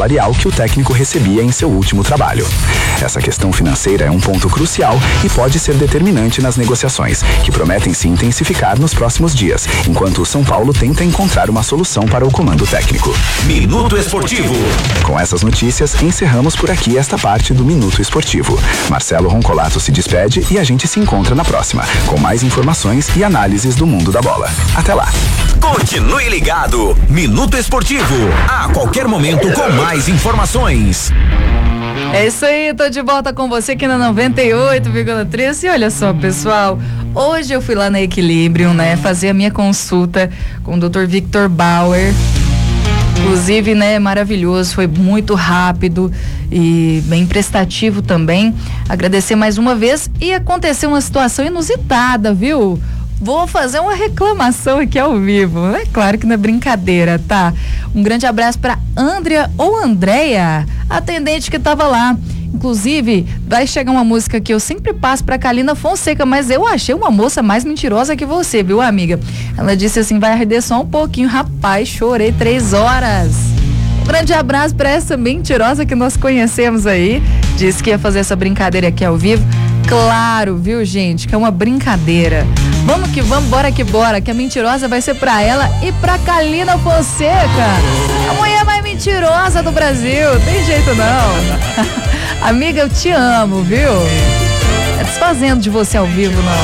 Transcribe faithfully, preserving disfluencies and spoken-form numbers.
salarial que o técnico recebia em seu último trabalho. Essa questão financeira é um ponto crucial e pode ser determinante nas negociações, que prometem se intensificar nos próximos dias, enquanto o São Paulo tenta encontrar uma solução para o comando técnico. Minuto Esportivo. Com essas notícias, encerramos por aqui esta parte do Minuto Esportivo. Marcelo Roncolato se despede e a gente se encontra na próxima, com mais informações e análises do mundo da bola. Até lá. Continue ligado. Minuto Esportivo. A qualquer momento com mais informações. É isso aí, tô de volta com você aqui na noventa e oito vírgula três. E olha só, pessoal, hoje eu fui lá na Equilibrium, né, fazer a minha consulta com o doutor Victor Bauer. Inclusive, né, maravilhoso, foi muito rápido e bem prestativo também. Agradecer mais uma vez e aconteceu uma situação inusitada, viu? Vou fazer uma reclamação aqui ao vivo. É claro que não é brincadeira, tá? Um grande abraço para Andrea ou Andréia, atendente que tava lá. Inclusive, vai chegar uma música que eu sempre passo pra Kalina Fonseca, mas eu achei uma moça mais mentirosa que você, viu, amiga? Ela disse assim, vai arder só um pouquinho. Rapaz, chorei três horas. Um grande abraço pra essa mentirosa que nós conhecemos aí. Disse que ia fazer essa brincadeira aqui ao vivo. Claro, viu, gente, que é uma brincadeira. Vamos que vamos, bora que bora, que a mentirosa vai ser pra ela e pra Kalina Fonseca, a mulher mais mentirosa do Brasil. Tem jeito não. Amiga, eu te amo, viu? É desfazendo de você ao vivo, não.